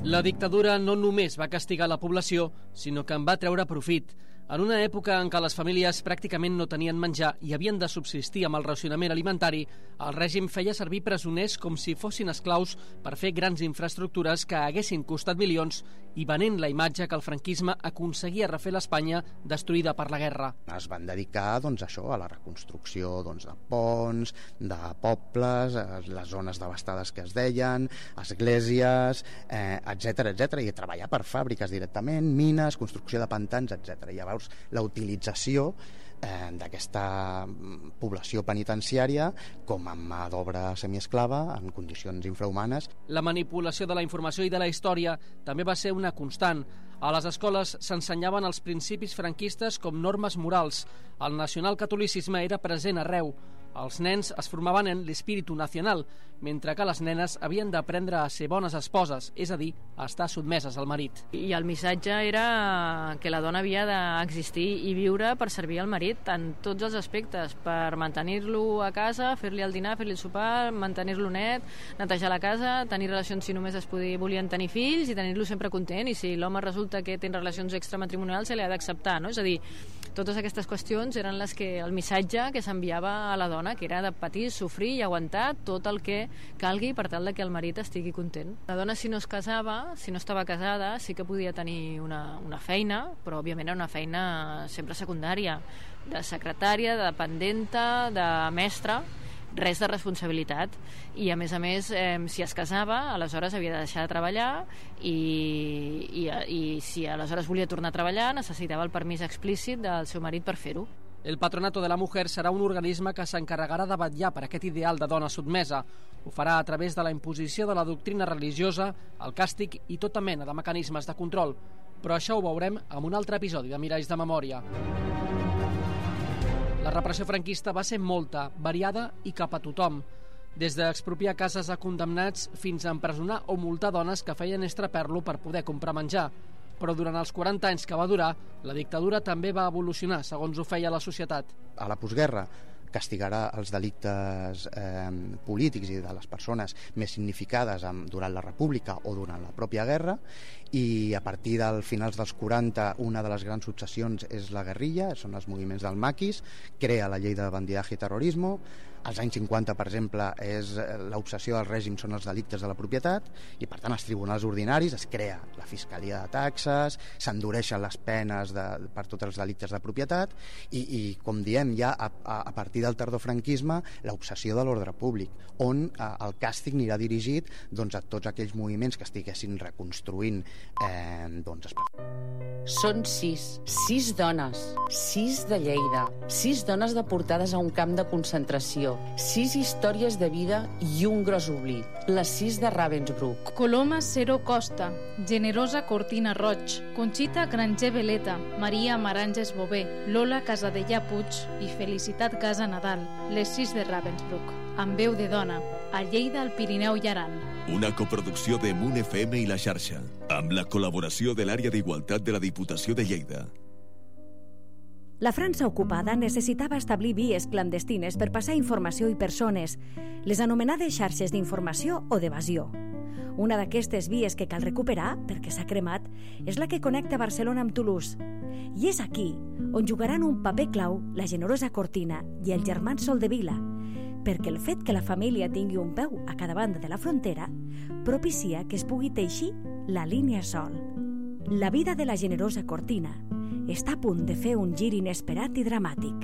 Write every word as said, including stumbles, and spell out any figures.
La dictadura no només va castigar la població, sinó que en va treure profit. En una època en què les famílies pràcticament no tenien menjar i havien de subsistir amb el racionament alimentari, el règim feia servir presoners com si fossin esclaus per fer grans infraestructures que haguessin costat milions i venent la imatge que el franquisme aconseguia refer l'Espanya destruïda per la guerra. Es van dedicar doncs, a això, a la reconstrucció doncs, de ponts, de pobles, les zones devastades que es deien, esglésies, eh, etcètera, etcètera, i a treballar per fàbriques directament, mines, construcció de pantans, etcètera. Llavors, la utilització eh, d'aquesta població penitenciària com a mà d'obra semiesclava en condicions infrahumanes. La manipulació de la informació i de la història també va ser una constant. A les escoles s'ensenyaven els principis franquistes com normes morals. El nacionalcatolicisme era present arreu. Els nens es formaven en l'espíritu nacional, mentre que les nenes havien d'aprendre a ser bones esposes, és a dir, a estar sotmeses al marit. I el missatge era que la dona havia d'existir i viure per servir al marit en tots els aspectes, per mantenir-lo a casa, fer-li el dinar, fer-li el sopar, mantenir-lo net, netejar la casa, tenir relacions si només es podia, volien tenir fills i tenir-lo sempre content, i si l'home resulta que té relacions extramatrimonials se li ha d'acceptar, no? És a dir, totes aquestes qüestions eren les que el missatge que s'enviava a la dona, que era de patir, sofrir i aguantar tot el que calgui per tal de que el marit estigui content. La dona, si no es casava, si no estava casada, sí que podia tenir una, una feina, però òbviament era una feina sempre secundària, de secretària, de dependenta, de mestra, res de responsabilitat. I a més a més, eh, si es casava, aleshores havia de deixar de treballar i, i, i si aleshores volia tornar a treballar necessitava el permís explícit del seu marit per fer-ho. El Patronato de la Mujer serà un organisme que s'encarregarà de vetllar per aquest ideal de dona sotmesa. Ho farà a través de la imposició de la doctrina religiosa, el càstig i tota mena de mecanismes de control. Però això ho veurem en un altre episodi de Miralls de Memòria. La repressió franquista va ser molta, variada i cap a tothom. Des d'expropiar cases a condemnats fins a empresonar o multar dones que feien estraperlo per poder comprar menjar. Però durant els quaranta anys que va durar, la dictadura també va evolucionar, segons ho feia la societat. A la postguerra castigarà els delictes eh, polítics i de les persones més significades amb, durant la República o durant la pròpia guerra, i a partir dels finals dels quaranta una de les grans successions és la guerrilla, són els moviments del maquis, crea la llei de bandidaje i terrorisme. Als anys cinquanta, per exemple, és l'obsessió del règim són els delictes de la propietat, i per tant els tribunals ordinaris, es crea la fiscalia de taxes, s'endureixen les penes de, per tots els delictes de propietat, i, i com diem, ja a, a, a partir del tardofranquisme, l'obsessió de l'ordre públic, on eh, el càstig anirà dirigit doncs, a tots aquells moviments que estiguessin reconstruint eh, doncs, Són sis, sis dones, sis de Lleida, sis dones deportades a un camp de concentració, sis històries de vida i un gros oblit, les sis de Ravensbrück. Coloma Cero Costa, Generosa Cortina Roig, Conxita Granger Veleta, Maria Maranges Bové, Lola Casadellà Puig i Felicitat Casa Nadal, les sis de Ravensbrück, amb veu de dona, a Lleida, al Pirineu i Aran. Una coproducció de Munt F M i La Xarxa, amb la col·laboració de l'Àrea d'Igualtat de la Diputació de Lleida. La França ocupada necessitava establir vies clandestines per passar informació i persones, les anomenades xarxes d'informació o d'evasió. Una d'aquestes vies que cal recuperar, perquè s'ha cremat, és la que connecta Barcelona amb Toulouse. I és aquí on jugaran un paper clau la Generosa Cortina i el germans Soldevila, perquè el fet que la família tingui un peu a cada banda de la frontera propicia que es pugui teixir la línia Sol. La vida de la Generosa Cortina està a punt de fer un gir inesperat i dramàtic.